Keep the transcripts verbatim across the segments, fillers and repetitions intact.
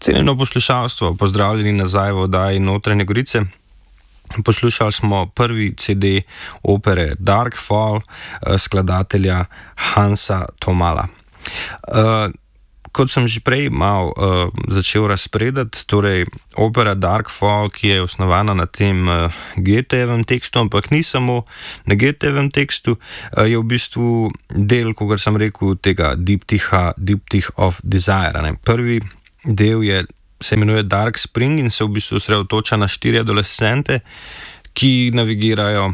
Cenjeno poslušalstvo, pozdravljeni nazaj v oddaji Notranje Gorice. Poslušali smo prvi C D opere Darkfall skladatelja Hansa Thomalla. Uh, kot sem že prej malo uh, začel razpredati, torej opera Darkfall, ki je osnovana na tem uh, Goethejevem tekstu, ampak ni samo na Goethejevem tekstu, uh, je v bistvu del, kot sem rekel, tega diptiha, Diptych of Desire. Ne? Prvi del je, se imenuje Dark Spring in se v bistvu osredotoča na štiri adolescente, ki navigirajo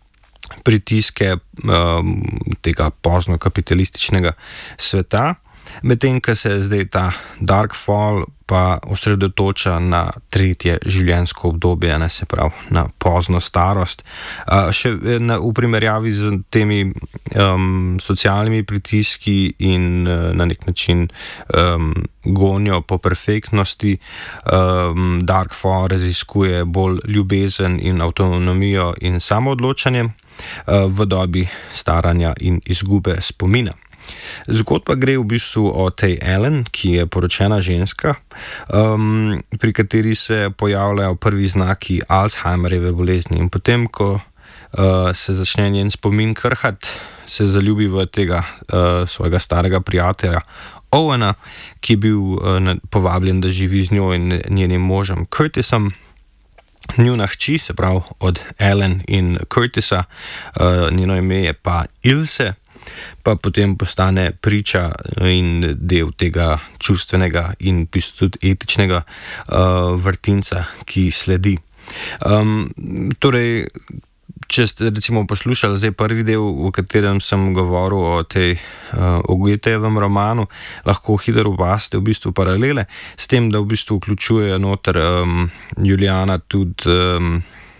pritiske um, tega pozno kapitalističnega sveta, medtem ko se zdaj ta Darkfall pa osredotoča na tretje življenjsko obdobje, ne, se pravi na pozno starost. Uh, še na, v primerjavi z temi um, socialnimi pritiski in uh, na nek način um, gonjo po perfektnosti, um, Darkfall raziskuje bolj ljubezen in avtonomijo in samoodločanje uh, v dobi staranja in izgube spomina. Zgodba gre v bistvu o tej Ellen, ki je poročena ženska, um, pri kateri se pojavljajo prvi znaki Alzheimerjeve bolezni. In potem, ko uh, se začne njen spomin krhati, se zaljubi v tega uh, svojega starega prijatelja Owena, ki je bil uh, povabljen, da živi z njo in njenim možem Curtisom. Njuna hči, se pravi od Ellen in Curtisa, uh, njeno ime je pa Ilse, pa potem postane priča in del tega čustvenega in tudi etičnega uh, vrtinca, ki sledi. Um, torej, če ste recimo poslušali zdaj prvi del, v katerem sem govoril o tej uh, o Goethejevem romanu, lahko hitro opazite v bistvu paralele, s tem, da v bistvu vključuje noter um, Julijana tudi um,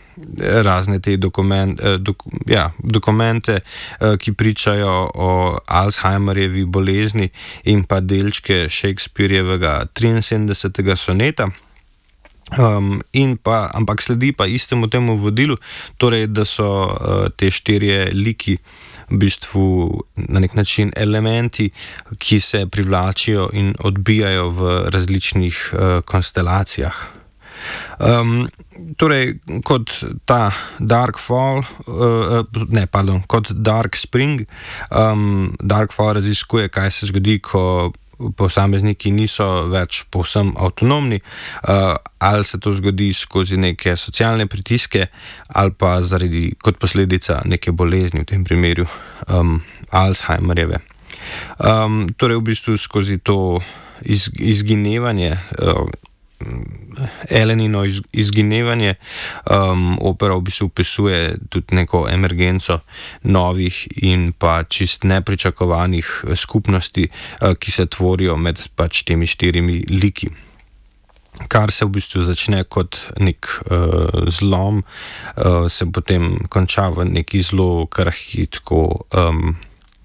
razne te dokument, eh, dok, ja, dokumente, eh, ki pričajo o Alzheimerjevi bolezni in pa delčke Shakespearjevega triinsedemdesetega soneta. Um, in pa, ampak sledi pa istemu temu vodilu, torej, da so uh, te štirje liki v bistvu na nek način elementi, ki se privlačijo in odbijajo v različnih uh, konstelacijah. Um, torej, kot ta Darkfall, uh, ne, pardon, kot Dark Spring, um, Darkfall raziskuje, kaj se zgodi, ko posamezniki niso več povsem avtonomni, uh, ali se to zgodi skozi neke socialne pritiske, ali pa zaradi, kot posledica neke bolezni, v tem primeru um, Alzheimerjeve. Um, torej, v bistvu skozi to iz, izginevanje, uh, Ellenino iz, izginevanje, um, opera v bistvu opisuje tudi neko emergenco novih in pa čist nepričakovanih skupnosti, uh, ki se tvorijo med pač temi štirimi liki. Kar se v bistvu začne kot nek uh, zlom, uh, se potem konča v neki zelo krhki tako um,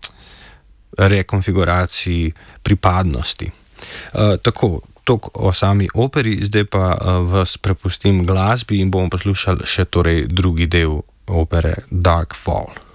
rekonfiguraciji pripadnosti. Uh, tako, o sami operi, zdaj pa uh, vas prepustim glasbi in bomo poslušali še torej drugi del opere Darkfall.